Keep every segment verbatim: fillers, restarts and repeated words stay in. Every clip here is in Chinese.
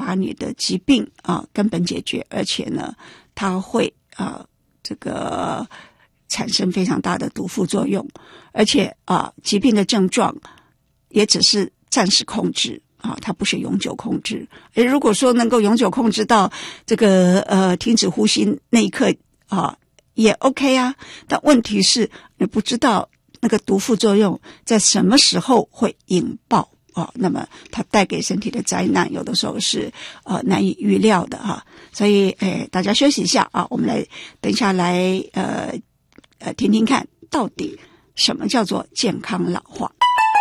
把你的疾病啊根本解决，而且呢它会啊这个产生非常大的毒副作用，而且啊疾病的症状也只是暂时控制啊，它不是永久控制。而如果说能够永久控制到这个呃停止呼吸那一刻啊，也 OK 啊。但问题是你不知道那个毒副作用在什么时候会引爆啊，那么它带给身体的灾难有的时候是呃难以预料的哈、啊。所以诶，大家休息一下啊，我们来等一下来呃呃听听看到底什么叫做健康老化。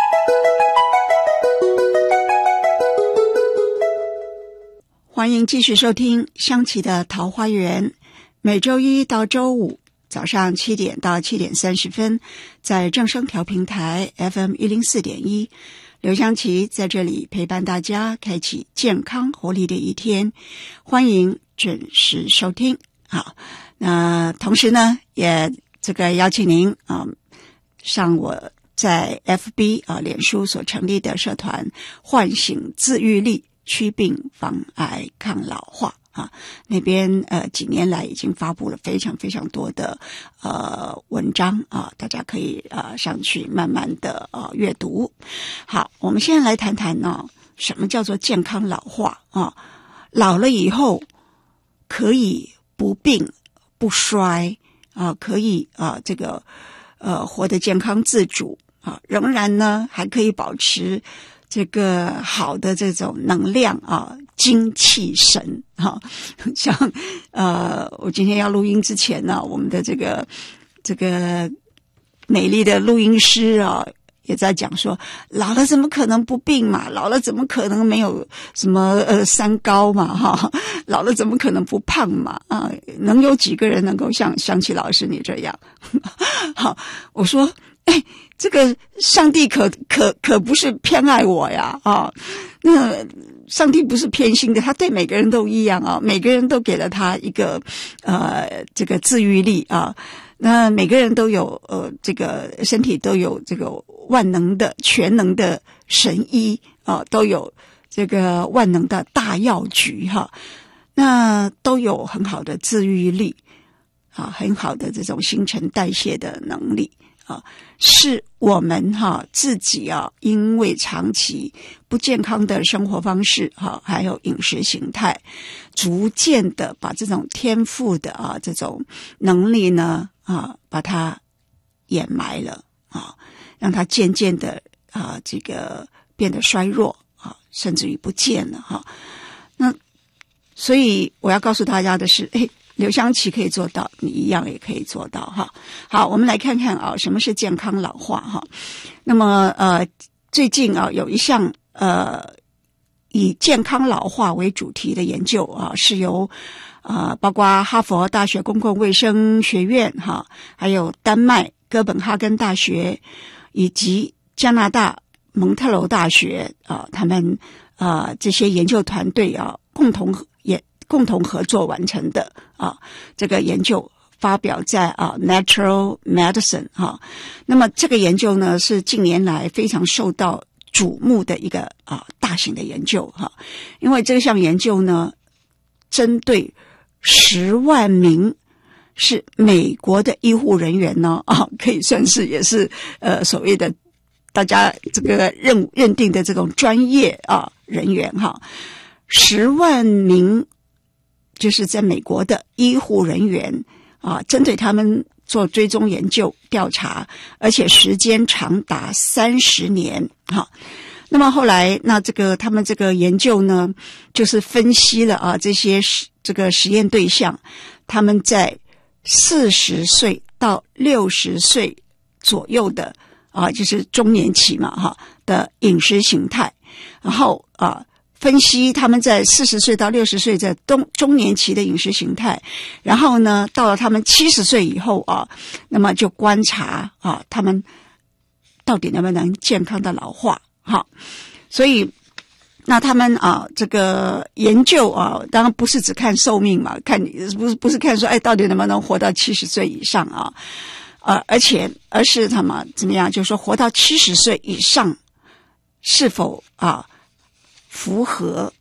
欢迎继续收听香琪的桃花源，每周一到周五早上七点到七点三十分，在正声调频台 F M 一零四点一，刘香琪在这里陪伴大家，开启健康活力的一天，欢迎准时收听。好，那同时呢，也这个邀请您啊，上我在 F B 啊脸书所成立的社团，唤醒自愈力。祛病防癌抗老化啊，那边呃几年来已经发布了非常非常多的呃文章啊，大家可以呃上去慢慢的呃阅读。好，我们现在来谈谈呢，什么叫做健康老化啊？老了以后可以不病不衰啊，可以啊这个呃活得健康自主啊，仍然呢还可以保持这个好的这种能量啊，精气神啊，像呃，我今天要录音之前呢，我们的这个这个美丽的录音师啊，也在讲说，老了怎么可能不病嘛？老了怎么可能没有什么呃三高嘛？哈，老了怎么可能不胖嘛？啊，能有几个人能够像香琪老师你这样？好，我说，哎。这个上帝可可可不是偏爱我呀啊！那上帝不是偏心的，他对每个人都一样啊，每个人都给了他一个呃这个自愈力啊。那每个人都有呃这个身体都有这个万能的全能的神医啊，都有这个万能的大药局哈、啊，那都有很好的自愈力啊，很好的这种新陈代谢的能力。啊，是我们哈、啊、自己啊，因为长期不健康的生活方式哈、啊，还有饮食形态，逐渐的把这种天赋的啊这种能力呢啊，把它掩埋了啊，让它渐渐的啊这个变得衰弱啊，甚至于不见了哈、啊。那所以我要告诉大家的是，哎。刘香琪可以做到，你一样也可以做到哈。好，我们来看看啊，什么是健康老化哈？那么呃，最近啊有一项呃以健康老化为主题的研究啊，是由啊、呃、包括哈佛大学公共卫生学院哈，还有丹麦哥本哈根大学以及加拿大蒙特娄大学啊，他们啊这些研究团队啊共同也。共同合作完成的啊，这个研究发表在啊 Natural Medicine 哈、啊。那么这个研究呢是近年来非常受到瞩目的一个啊大型的研究哈、啊，因为这项研究呢针对十万名是美国的医护人员呢啊，可以算是也是呃所谓的大家这个认认定的这种专业啊人员哈，十万名。就是在美国的医护人员啊，针对他们做追踪研究调查，而且时间长达三十年哈。那么后来，那这个他们这个研究呢，就是分析了啊这些这个实验对象，他们在四十岁到六十岁左右的啊，就是中年期嘛哈的饮食形态，然后啊。分析他们在四十岁到六十岁在中中年期的饮食形态，然后呢，到了他们七十岁以后啊，那么就观察啊，他们到底能不能健康的老化？哈，所以那他们啊，这个研究啊，当然不是只看寿命嘛，看不是不是看说哎，到底能不能活到七十岁以上啊？呃，而且而是他们怎么样？就是说活到七十岁以上，是否啊？符合